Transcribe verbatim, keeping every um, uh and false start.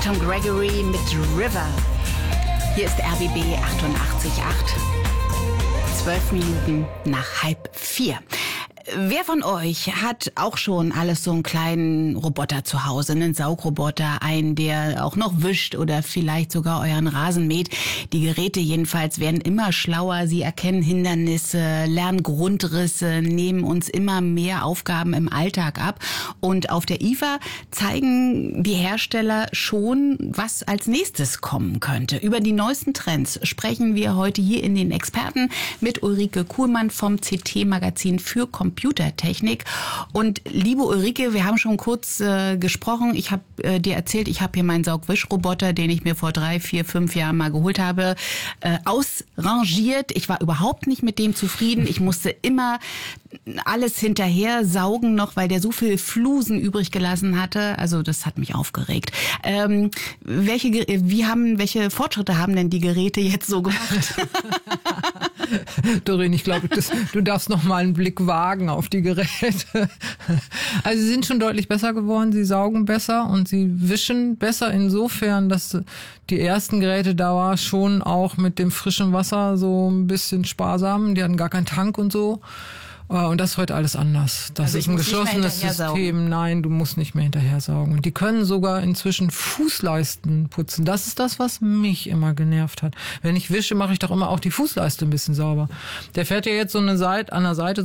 Tom Gregory mit River. Hier ist R B B achtundachtzig Komma acht. Zwölf Minuten nach halb vier. Wer von euch hat auch schon alles so einen kleinen Roboter zu Hause, einen Saugroboter, einen, der auch noch wischt oder vielleicht sogar euren Rasen mäht? Die Geräte jedenfalls werden immer schlauer, sie erkennen Hindernisse, lernen Grundrisse, nehmen uns immer mehr Aufgaben im Alltag ab. Und auf der I F A zeigen die Hersteller schon, was als nächstes kommen könnte. Über die neuesten Trends sprechen wir heute hier in den Experten mit Ulrike Kuhlmann vom C T-Magazin für Computer. Computertechnik. Und liebe Ulrike, wir haben schon kurz äh, gesprochen. Ich habe äh, dir erzählt, ich habe hier meinen Saugwischroboter, den ich mir vor drei, vier, fünf Jahren mal geholt habe, äh, ausrangiert. Ich war überhaupt nicht mit dem zufrieden. Ich musste immer alles hinterher saugen noch, weil der so viel Flusen übrig gelassen hatte. Also das hat mich aufgeregt. Ähm, welche, wie haben, welche Fortschritte haben denn die Geräte jetzt so gemacht? Doreen, ich glaube, du darfst noch mal einen Blick wagen auf die Geräte. Also sie sind schon deutlich besser geworden, sie saugen besser und sie wischen besser insofern, dass die ersten Geräte da war schon auch mit dem frischen Wasser so ein bisschen sparsam. Die hatten gar keinen Tank und so. Und das ist heute alles anders. Das also ist ein geschlossenes System. Nein, du musst nicht mehr hinterher saugen. Und die können sogar inzwischen Fußleisten putzen. Das ist das, was mich immer genervt hat. Wenn ich wische, mache ich doch immer auch die Fußleiste ein bisschen sauber. Der fährt ja jetzt so eine Seite an der Seite